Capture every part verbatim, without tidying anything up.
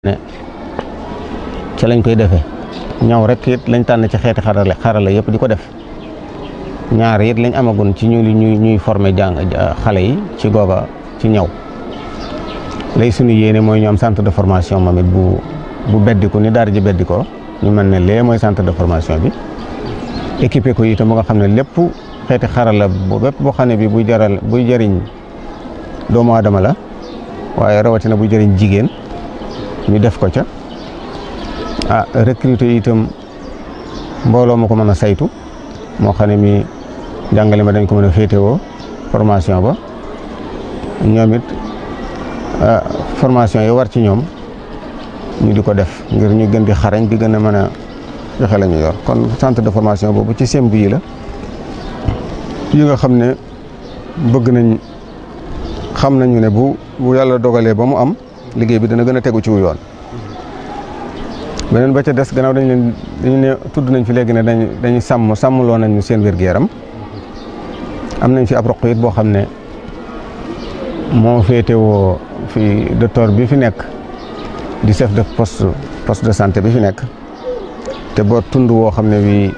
ne ci lañ koy defee ñaw rek it lañ tànn ci xeeti xarala xarala yëpp di ko def ñaar it lañ amagun ci ñu ñuy ñuy former jàng xale yi ci googa ci ñaw lay suñu yéene mooy ñu am centre de formation moom it bu bu beddiku ni daara ji beddi ko ñu mën ne lee mooy centre de formation bi équipé ko itam ba nga xam ne lépp xeeti xarala bu bépp boo xam ne bi buy jaral buy jëriñ doomu aadama la waaye rawatina buy jëriñ jigéen ñu def ko ca ah recruter itam mbooloo ma ko mën a saytu moo xam ne mi jàngale ma dañ ko mën a féetewoo formation ba ñoom it formation yi war ci ñoom ñu di ko def ngir ñu gën di xarañ di gën a mën a joxe la ñu yor kon centre de formation boobu ci semb yi la yi nga xam ne bëgg nañ xam nañu ne bu bu yàlla dogalee ba mu am liggéey bi dana gën a tegu ci wu yoon beneen ba ca des gannaaw dañ leen dañu ne tudd nañ fi léegi ne dañ dañuy sàmm sàmmloo nañu seen wér-gu-yaram am nañ fi ab roq it boo xam ne moo féetewoo fi docteur bi fi nekk di chef de poste poste de santé bi fi nekk te boo tund woo xam ne wi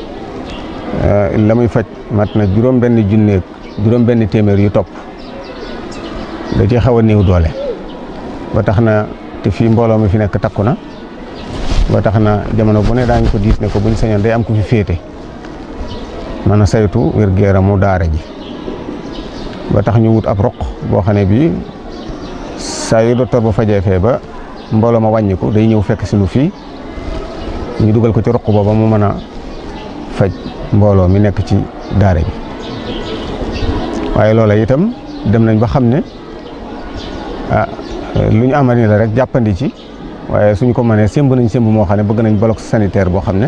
la muy faj mat na juróom benn junneeg juróom benn téeméer yu topp da ci xaw a néew doole ba tax na te fii mbooloo mi fi nekk takku na ba tax na jamono bu ne daañu ko diis ne ko buñ sañoon day am ku fi féete mën a saytu wér-gu-yaramu daara ji ba tax ñu wut ab roq boo xam ne bii saa yu docteur ba fajee fee ba mbooloo ma wàññiku day ñëw fekk si nu fii ñu dugal ko ci roq booba mu mën a faj mbooloo mi nekk ci daara ji waaye loola itam dem nañ ba xam ne ah lu ñu amani la rek jàppandi ci waaye suñ ko mënee sémb nañ sémb moo xam ne bëgg nañ bloc sanitaire boo xam ne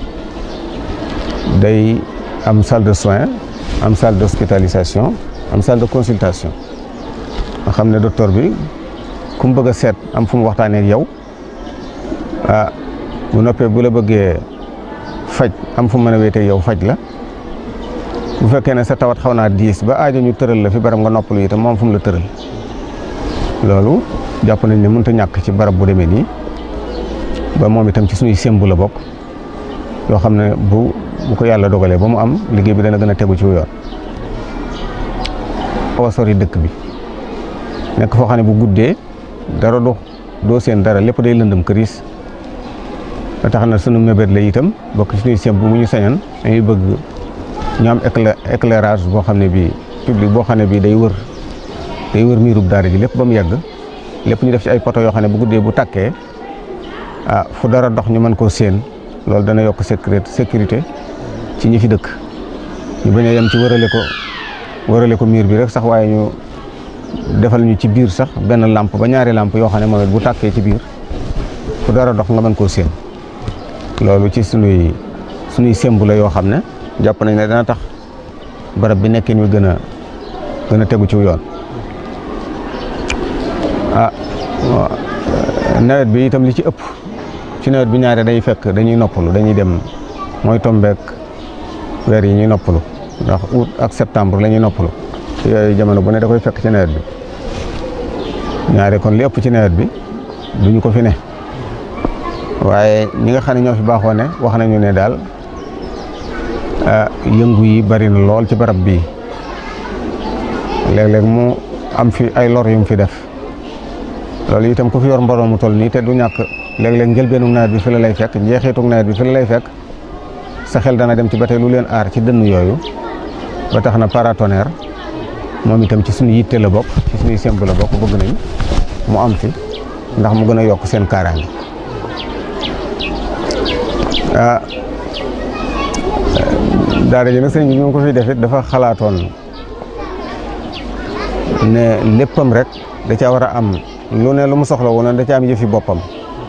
day am salle de soins am salle d'hospitalisation am salle de consultation nga xam ne docteur bi ku mu bëgg a seet am fu mu waxtaanee ak yow ah bu noppee bu la bëggee faj am fu mu mën a wéetee yow faj la bu fekkee ne sa tawat xaw naa diis ba aajo ñu tëral la fi barab nga noppalu itam moom fu mu la tëral loolu jàpp nañ ne mënut a ñàkk ci barab bu demee nii ba moom itam ci suñuy sémbu la bokk yoo xam ne bu bu ko yàlla dogalee ba mu am liggéey bi dana gën a tegu ci yoon. xaw a sori dëkk bi nekk foo xam ne bu guddee dara do doo seen dara lépp day lëndëm këriis ba tax na sunu mébét la itam bokk ci suñuy sémbu mu ñu sañoon dañuy bëgg ñu am éclairage boo xam ne bii public boo xam ne bii day wër day wër miirub daara ji lépp ba mu yegg lépp ñu def ci ay poto yoo xam ne bu guddee bu tàkkee ah fu dara dox ñu mën koo séen loolu dana yokk sécurité sécurité ci ñi fi dëkk ñu bañ a yem ci wërale ko wërale ko miir bi rek sax waaye ñu defal ñu ci biir sax benn lampe ba ñaari lampe yoo xam ne moom it bu tàkkee ci biir fu dara dox nga mën koo séen loolu ci sunuy sunuy semb la yoo xam ne jàpp nañ ne dana tax barab bi nekkin wi gën a gën a tegu ci yoon ah nawet bi itam li ci ëpp ci nawet bi ñaare day fekk dañuy noppalu dañuy dem mooy tombeek weer yi ñuy noppalu ndax août ak septembre la ñuy noppalu te yooyu jamono bu ne da koy fekk ci nawet bi ñaare kon li ëpp ci nawet bi duñu ko fi ne waaye ñi nga xam ne ñoo fi baaxoo ne wax nañu ne daal yëngu yi bari na lool ci barab bii léeg-léeg mu am fi ay lor yu mu fi def loolu itam ku fi yor mbooloo mu toll nii te du ñàkk léeg-léeg njëlbeenu nawet bi fi la lay fekk njeexitug nawet bi fi la lay fekk sa xel dana dem ci ba tey lu leen aar ci dënn yooyu ba tax na paratonnerre moom itam ci suñu yitte la bokk ci suñuy semb la bokk bëgg nañ mu am fi ndax mu gën a yokk seen kaaraange ah daara ji nag sëñ bi ñu ko fi def it dafa xalaatoon ne léppam rek da caa war a am lu ne lu mu soxla woon da ca am yëfi boppam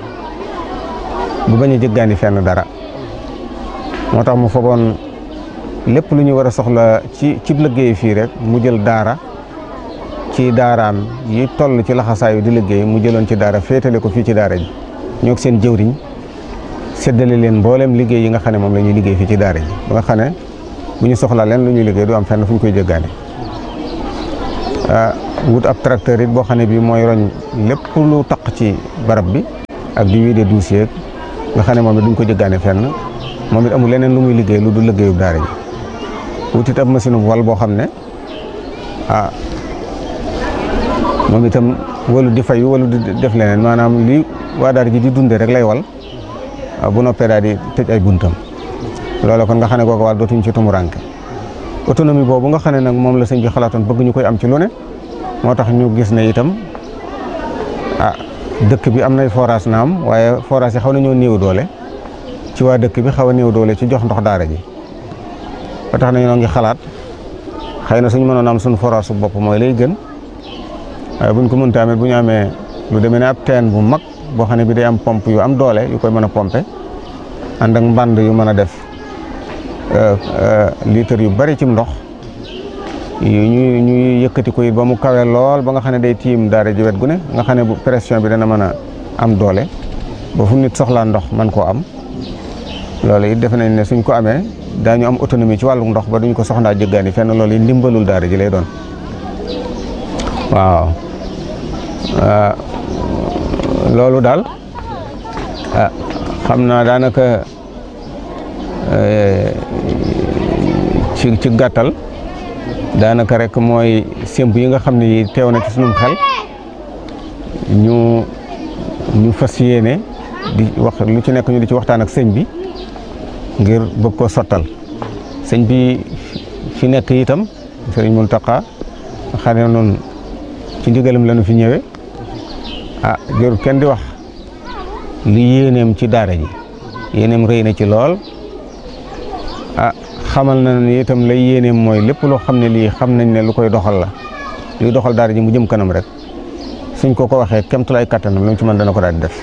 bu bañ a jëggaani fenn dara moo tax mu fogoon lépp lu ñu war a soxla ci ci liggéey fii rek mu jël daara ci daaraam yi toll ci laxasaayu di liggéey mu jëloon ci daara féetale ko fii ci daara ji ñoo ak seen jëwriñ séddale leen mboolem liggéey yi nga xam ne moom la ñuy liggéey fii ci daara ji ba nga xam ne bu ñu soxlaa leen lu ñuy liggéey du am fenn fu ñu koy jëggaani wut ab tracteur it boo xam ne bii mooy roñ lépp lu taq ci barab bi ak di wiide dossier nga xam ne moom it duñ ko jëggaane fenn moom it amul leneen lu muy liggéey lu du liggéeyu daara ji wut it ab machine bu wal boo xam ne ah moom itam walu di fayu walu di def leneen maanaam li waa daara ji di dundee rek lay wal bu noppee daal di tëj ay buntam loolu kon nga xam ne kooku wàll dootuñ ci tumuranke autonomie boobu nga xam ne nag moom la sëñ bi xalaatoon bëgg ñu koy am ci lu ne moo tax ñu gis ne itam ah dëkk bi am nay forage naam waaye forage yi xaw nañoo néew doole ci waa dëkk bi xaw a néew doole ci jox ndox daara ji ba tax na ñoo ngi xalaat xëy na suñu mënoon am suñu forage su bopp mooy lay gën waaye buñ ko mënta amee bu ñu amee lu demee ne ab teen bu mag boo xam ne bi day am pompe yu am doole yu koy mën a pompe ànd ak mbànd yu mën a def litre yu bari ci ndox yu ñu ñuy yëkkati ko it ba mu kawe lool ba nga xam ne day tiim daara ji wet gu ne nga xam ne bu pression bi dana mën a am doole ba fu nit soxlaa ndox man koo am loolu it defe nañ ne suñ ko amee daañu am autonomie ci wàllu ndox ba duñ ko soxlaa jëggaani fenn loolu it ndimbalul daara ji lay doon waaw loolu daal ah xam naa daanaka ci ci gàttal daanaka rek mooy sémb yi nga xam ne yi teew na ci sunum xel ñu ñu fas yéene di wax lu ci nekk ñu di ci waxtaan ak sëñ bi ngir bëgg ko sottal sëñ bi fi nekk itam sëriñ Mountakha xam ne noonu ci ndigalam la ñu fi ñëwee ah jërul kenn di wax li yéeneem ci daara ji yéeneem rëy na ci lool ah xamal na ne itam lay yéeneem mooy lépp loo xam ne lii xam nañ ne lu koy doxal la luy doxal daara ji mu jëm kanam rek suñ ko ko waxee kemtulaay kattanam lu mu ci mën dana ko daal di def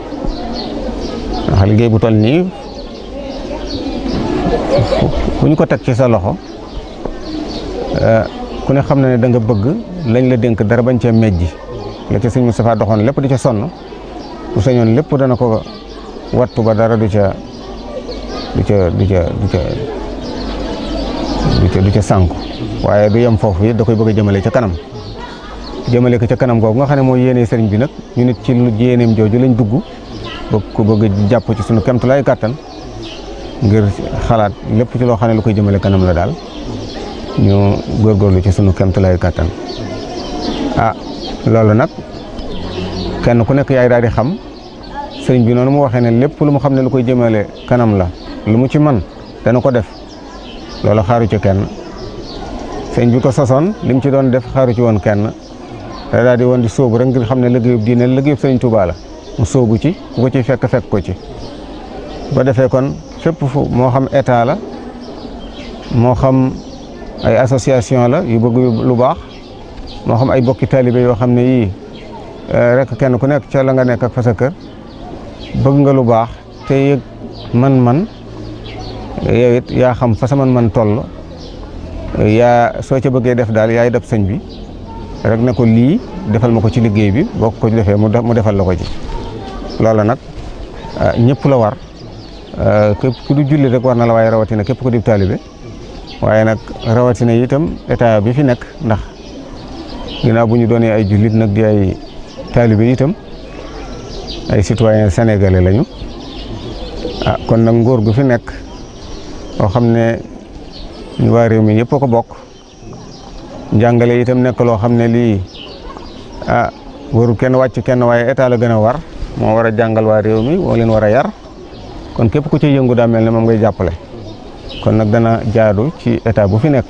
ndax liggéey bu toll nii ku ñu ko teg ci sa loxo ku ne xam na ne da nga bëgg lañ la dénk dara bañ cee mejji la ca sëñ Moustapha doxoon lépp di ca sonn bu sañoon lépp dana ko wattu ba dara du ca du ca du ca du ca du ca du ca sànku waaye du yem foofu it da koy bëgg a jëmale ca kanam jëmale ko ca kanam googu nga xam ne mooy yéene sëriñ bi nag ñu nit ci lu yéeneem jooju lañ dugg bëgg ko bëgg jàpp ci sunu kemtulaay kàttan ngir xalaat lépp ci loo xam ne lu koy jëmale kanam la daal ñu góorgóorlu ci sunu kemtulaay kàttan ah loolu nag kenn ku nekk yaay daal di xam sëriñ bi noonu mu waxee ne lépp lu mu xam ne lu koy jëmale kanam la lu mu ci man dana ko def loolu xaaru ci kenn sëriñ bi ko sosoon li mu ci doon def xaaru ci woon kenn da daal di woon di sóobu rek ngir xam ne liggéeyub diine liggéeyub sëriñ Tuubaa la mu sóobu ci ku ko ci fekk fekk ko ci ba defee kon fépp fu moo xam état la moo xam ay association la yu bëgg lu baax moo xam ay bokki taalibe yoo xam ne yii rek kenn ku nekk ca la nga nekk ak fa sa kër bëgg nga lu baax te yëg man-man yow it yaa xam fa sa man-man toll yaa soo ca bëggee def daal yaay def sëñ bi rek ne ko lii defal ma ko ci liggéey bi boo ko defee mu defal la ko ci loolu nag ñëpp la war képp ku du julli rek war na la waaye rawatina képp ku di taalibe waaye nag rawatina itam état bi fi nekk ndax ginnaaw bu ñu doonee ay jullit nag di ay taalibe itam ay citoyen sénégalais lañu ah kon nag ngóor gu fi nekk boo xam ne ñu waa réew mi ñëpp a ko bokk njàngale itam nekk loo xam ne lii ah waru kenn wàcc kenn waaye état la gën a war moo war a jàngal waa réew mi moo leen war a yar kon képp ku ci yëngu daa mel ne moom ngay jàppale kon nag dana jaadu ci état bu fi nekk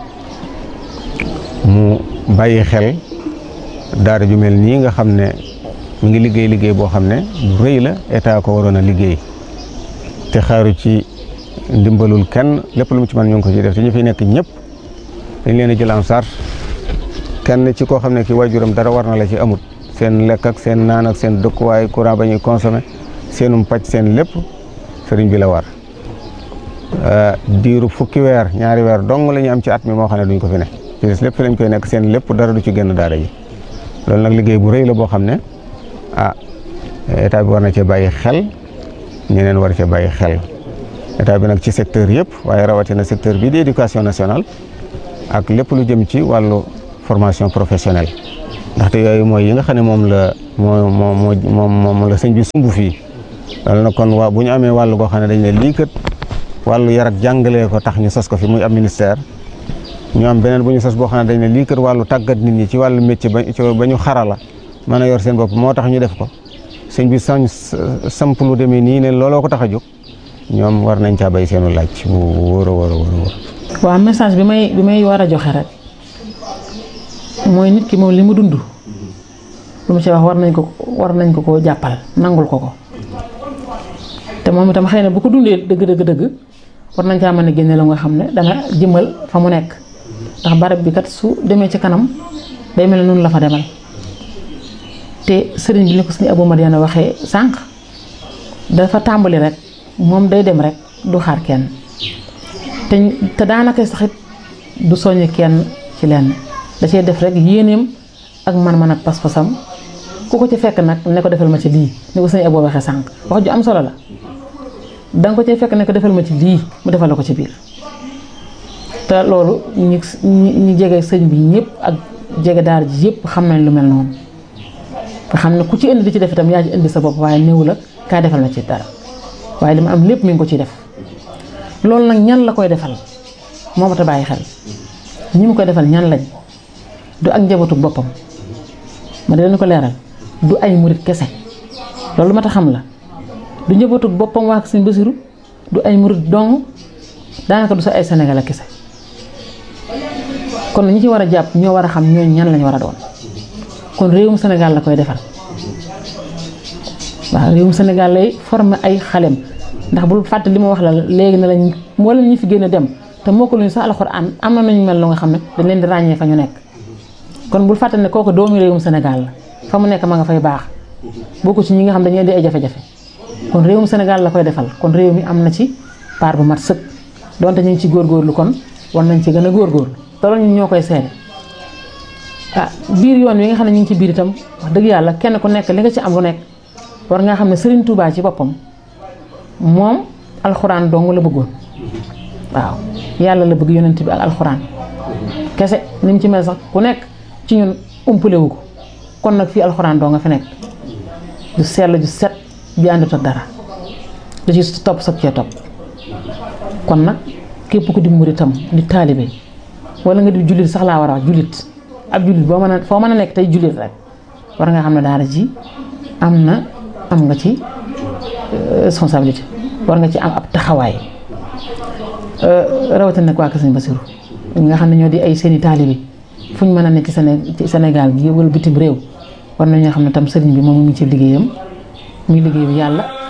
mu bàyyi xel daara ju mel nii nga xam ne mu ngi liggéey liggéey boo xam ne bu rëy la état ko waroon a liggéey te xaaru ci ndimbalul kenn lépp lu mu ci mën ñu ngi ko ciy def te ñu fi nekk ñëpp dañ leen a jël en charge kenn ci koo xam ne ki waajuram dara war na la ci amut seen lekk ak seen naan ak seen dëkkuwaay courant ba ñuy consommé seenum pàcc seen lépp sëriñ bi la war diiru fukki weer ñaari weer dong la ñu am ci at mi moo xam ne duñ ko fi ne ci des lépp fi lañ koy nekk seen lépp dara du ci génn daara ji loolu nag liggéey bu rëy la boo xam ne ah état bi war na cee bàyyi xel ñeneen war cee bàyyi xel état bi nag ci secteur yëpp waaye rawatina secteur bii di éducation nationale ak lépp lu jëm ci wàllu formation professionnelle ndaxte yooyu mooy yi nga xam ne moom la moo moo moo moom la sëñ bi sumb fii loolu nag kon waa bu ñu amee wàllu goo xam ne dañ ne lii kat wàllu yar ak jàngalee ko tax ñu sos ko fi muy am ministère ñu am beneen bu ñu sos boo xam ne dañ ne lii kat wàllu tàggat nit ñi ci wàllu métier ba ba ñu xarala mën a yor seen bopp moo tax ñu def ko sëñ bi sañ samp lu demee nii ne looloo ko tax a jóg ñoom war nañ caa bay seenu laaj bu wóor a wóor a wóor. waaw message bi may bi may war a joxe rek mooy nit ki moom li mu dund lu mu ci wax war nañ ko war nañ ko koo jàppal nangul ko ko te moom itam xëy na bu ko dundee dëgg dëgg dëgg war nañ caa mën a génne la nga xam ne dana jëmal fa mu nekk ndax barab bi kat su demee ci kanam day mel ne noonu la fa demal te sëriñ bi ni ko suñu Abou Madiana waxee sànq dafa tàmbali rek moom day dem rek du xaar kenn te te daanaka saxit du soññ kenn ci lenn da cee def rek yéeneem ak man-man ak pas-pasam ku ko ci fekk nag ne ko defal ma ci lii ni ko suñu Abou waxee sànq wax ju am solo la danga ko ci fekk ne ko defal ma ci lii mu defal la ko ci biir te loolu ñi ñi jege sëñ bi ñëpp ak jege daara ji yëpp xam nañ lu mel noonu nga xam ne ku ci indi di ci def itam yaa ci indi sa bopp waaye néew la kaa defal ma ci dara waaye li ma am lépp mi ngi ko ciy def loolu nag ñan la koy defal moo ma ta bàyyi xel ñi mu koy defal ñan lañ du ak njabootu boppam ma di leen ko leeral du ay murit kese loolu ma ta xam la du njabootu boppam waa Sëñ Basiru du ay murit dong daanaka du sa ay Sénégalais kese kon ñi ci war a jàpp ñoo war a xam ñooñu ñan lañ war a doon kon réewum Sénégal la koy defal waaw réewum Sénégal lay former ay xalem ndax bul fàtte li ma wax la léegi na lañ moo leen ñu fi génn dem te moo ko luñu sax alxuraan am na nañu mel lu nga xam ne dañ leen di ràññee fa ñu nekk kon bul fàtte ne kooku doomi réewum Sénégal la fa mu nekk ma nga fay baax bokku ci ñi nga xam dañuy indi ay jafe-jafe kon réewum Sénégal la koy defal kon réew mi am na ci part bu mat sëkk donte ñu ngi ci góorgóorlu kon war nañ ci gën a góorgóorlu te loolu ñun ñoo koy seede ah biir yoon wi nga xam ne ñu ngi ci biir itam wax dëgg yàlla kenn ku nekk li nga ci am lu nekk war nga xam ne Serigne Touba ci boppam moom alxuraan dong la bëggoon waaw yàlla la bëgg yonent bi ak alxuraan kese ni mu ci mel sax ku nekk ci ñun umpale wu ko kon nag fii alxuraan doo nga fi nekk ju sell ju set bi àndut ak dara da ci topp soog cee topp kon nag képp ku di muritam di taalibe wala nga di jullit sax laa war a wax jullit ab jullit boo mën a foo mën a nekk tey jullit rek war nga xam ne daara ji am na am nga ci responsabilité war nga ci am ab taxawaay rawatina nag waa Kër Sëñ Basiru nga xam ne ñoo di ay seeni taalibe fu ñu mën a nekk ci Sénégal gi wala bitim réew war nañoo xam ne tam sëriñ bi moom mu ngi ci liggéeyam muy liggéey bi yàlla